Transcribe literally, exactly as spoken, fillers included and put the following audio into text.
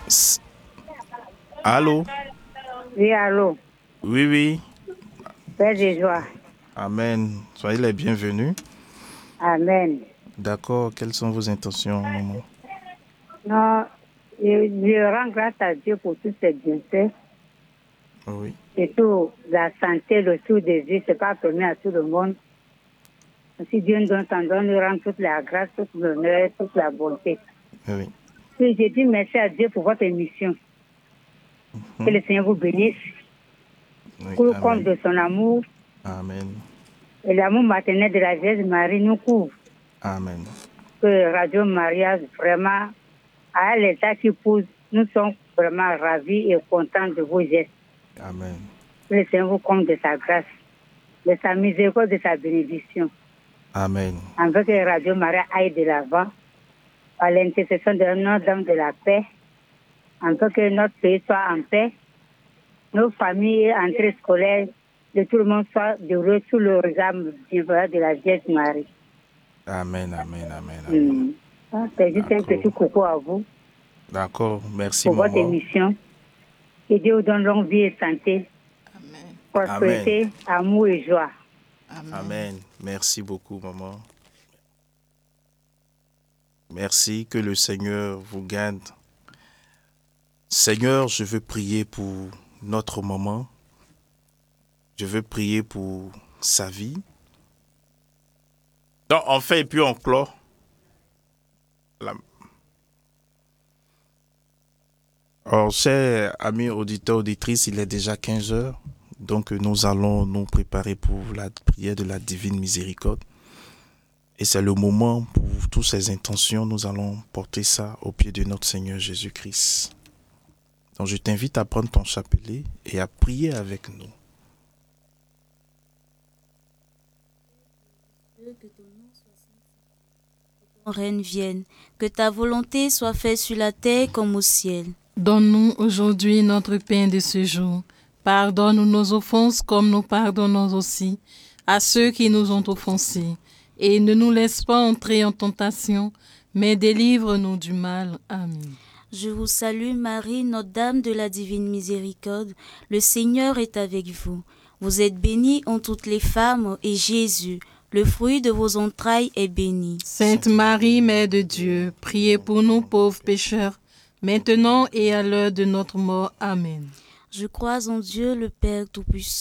S- Allô? Oui, allô. Oui, oui. Père de joie. Amen. Soyez les bienvenus. Amen. D'accord. Quelles sont vos intentions, maman? Non, je, je rends grâce à Dieu pour tous ses bienfaits. Oui. Et tout, la santé, le tout des vies, c'est pas permis à tout le monde. Si Dieu nous donne, t'en donne, nous rend toute la grâce, toute l'honneur, toute la bonté. Oui. Puis je dis merci à Dieu pour votre émission. Que le Seigneur vous bénisse. Oui. Pour le compte Amen. de son amour Amen. et l'amour maternel de la Vierge Marie nous couvre. Amen. Que Radio Maria, vraiment, à l'état qui pousse, nous sommes vraiment ravis et contents de vos gestes. Amen. Que le Seigneur vous comble de sa grâce, de sa miséricorde, de sa bénédiction. Amen. Afin que Radio Maria aille de l'avant, par l'intercession de Notre-Dame de la paix, afin que notre pays soit en paix, nos familles, entrées scolaires, de tout le monde soit heureux sous le regard bienveillant de la Vierge Marie. Amen. Amen. Amen. Amen. Hum. Ah, c'est juste un D'accord. petit coucou à vous D'accord. Merci, pour votre maman. émission. Que Dieu vous donne longue vie et santé, Amen. prospérité, amour et joie. Amen. Amen. Merci beaucoup, maman. Merci. Que le Seigneur vous garde. Seigneur, je veux prier pour notre maman. Je veux prier pour sa vie. Donc, on fait et puis on clôt. La... Alors, chers amis auditeurs, auditrices, il est déjà quinze heures. Donc, nous allons nous préparer pour la prière de la Divine Miséricorde. Et c'est le moment pour toutes ces intentions, nous allons porter ça au pied de notre Seigneur Jésus-Christ. Donc, je t'invite à prendre ton chapelet et à prier avec nous. Que ton nom soit sanctifié, que ton règne vienne, que ta volonté soit faite sur la terre comme au ciel. Donne-nous aujourd'hui notre pain de ce jour. Pardonne-nous nos offenses comme nous pardonnons aussi à ceux qui nous ont offensés. Et ne nous laisse pas entrer en tentation, mais délivre-nous du mal. Amen. Je vous salue Marie, Notre-Dame de la Divine Miséricorde. Le Seigneur est avec vous. Vous êtes bénie entre toutes les femmes, et Jésus, le fruit de vos entrailles, est béni. Sainte Marie, Mère de Dieu, priez pour nous pauvres pécheurs, maintenant et à l'heure de notre mort. Amen. Je crois en Dieu, le Père Tout-Puissant,